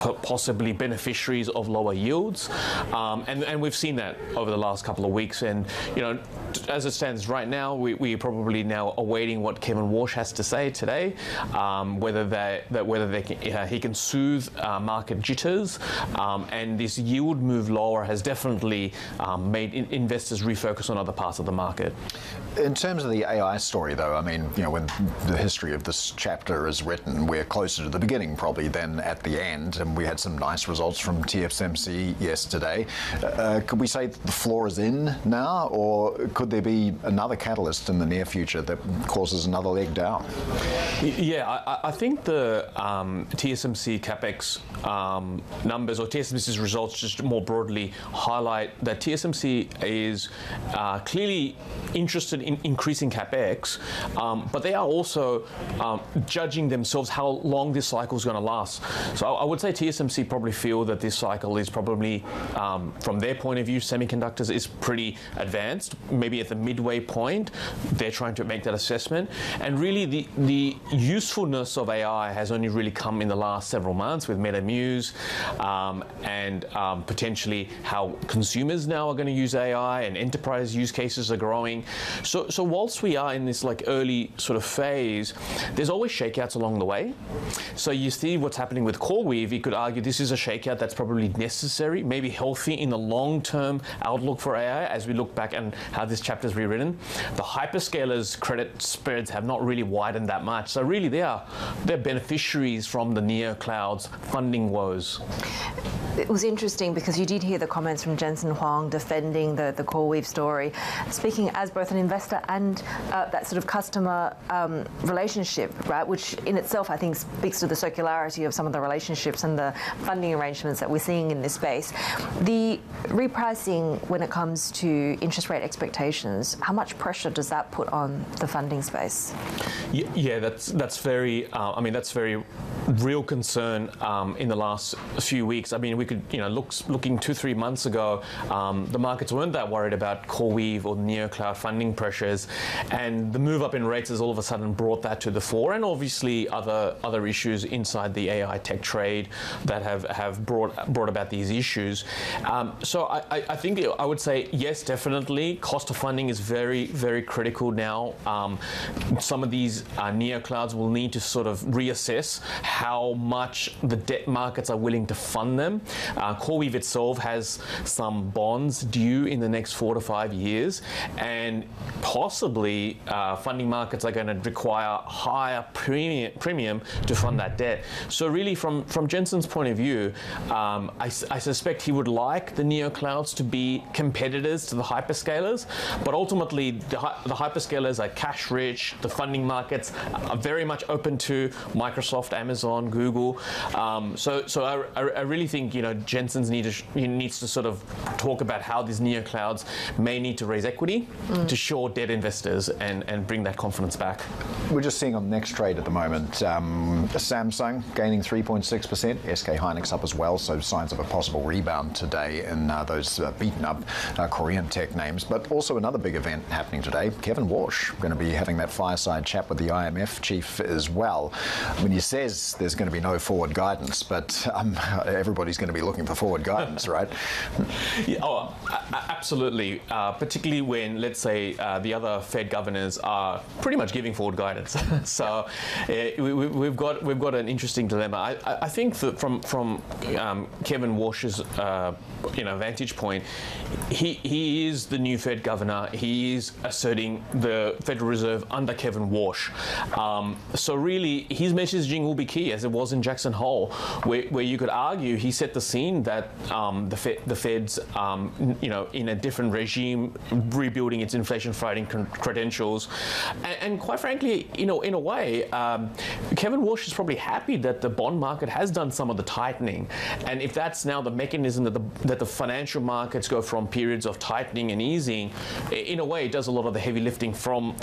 possibly beneficiaries of lower yields, and we've seen that over the last couple of weeks. And as it stands right now, we're probably now awaiting what Kevin Warsh has to say today, whether he can soothe market jitters, and this yield move lower has definitely made investors refocus on other parts of the market. In terms of the AI story, though, I mean, when the history of this chapter is written, we're closer to the beginning probably than at the end. And we had some nice results from TSMC yesterday. Could we say the floor is in now, or could there be another catalyst in the near future that causes another leg down? Yeah, I think the TSMC CapEx numbers, or TSMC's results, just more broadly highlight that TSMC is clearly interested in increasing CapEx, but they are also judging themselves how long this cycle is going to last. So I would say TSMC probably feel that this cycle is probably, from their point of view, semiconductors is pretty advanced. Maybe at the midway point, they're trying to make that assessment. And really, the usefulness of AI has only really come in the last several months with MetaMuse, and potentially how consumers now are going to use AI, and enterprise use cases are growing. So whilst we are in this early sort of phase, there's always shakeouts along the way. So you see what's happening with CoreWeave. You could argue this is a shakeout that's probably necessary, maybe healthy in the long-term outlook for AI as we look back and how this chapter is rewritten. The hyperscalers' credit spreads have not really widened that much. So really they're beneficiaries from the neo clouds' funding woes. It was interesting because you did hear the comments from Jensen Huang defending the CoreWeave story, speaking as both an investor and that sort of customer relationship, right, which in itself I think speaks to the circularity of some of the relationships and the funding arrangements that we're seeing in this space. The repricing when it comes to interest rate expectations, how much pressure does that put on the funding space? Yeah, that's very, that's very real concern in the last few weeks. I mean, we could, looking 2-3 months ago, the markets weren't that worried about CoreWeave or neo-cloud funding pressures, and the move up in rates has all of a sudden brought that to the fore, and obviously other issues inside the AI tech trade that have brought about these issues. So I think I would say yes, definitely. Cost of funding is very, very critical now. Some of these neo-clouds will need to sort of reassess how much the debt markets are willing to fund them. CoreWeave itself has some bonds due in the next 4 to 5 years, and possibly funding markets are going to require higher premium to fund that debt. So really, from Jensen's point of view, I suspect he would like the neo-clouds to be competitors to the hyperscalers, but ultimately the hyperscalers are cash rich. The funding markets are very much open to Microsoft, Amazon, Google. So I really think Jensen's needs to sort of talk about how these neo-clouds may need to raise equity to shore debt investors and bring that confidence back. We're just seeing on the next trade at the moment, Samsung gaining 3.6%, SK Hynix up as well, so signs of a possible rebound today in those beaten up Korean tech names. But also another big event happening today, Kevin Warsh going to be having that fireside chat with the IMF chief as well. I mean, he says there's going to be no forward guidance, but everybody's going to be looking for forward guidance, right? Yeah, absolutely. Particularly when, let's say, the other Fed governors are pretty much giving forward guidance. So we've got an interesting dilemma. I think that from Kevin Warsh's vantage point, he is the new Fed governor. He is asserting the Federal Reserve under Kevin Warsh. So really, his messaging will be key, as it was in Jackson Hole, where you could argue he set the scene that the Fed's in a different regime, rebuilding its inflation fighting credentials, and quite frankly, in a way, Kevin Warsh is probably happy that the bond market has done some of the tightening, and if that's now the mechanism that the financial markets go from periods of tightening and easing, in a way, it does a lot of the heavy lifting from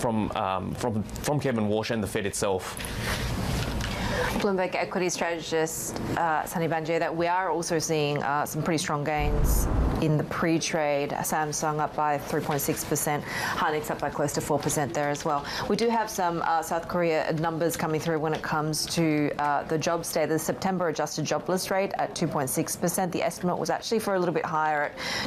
Kevin Warsh and the Fed itself. Bloomberg equity strategist Sunny Banjir, that we are also seeing some pretty strong gains in the pre-trade. Samsung up by 3.6%, Hynix up by close to 4% there as well. We do have some South Korea numbers coming through when it comes to the jobs data. The September adjusted jobless rate at 2.6%. The estimate was actually for a little bit higher at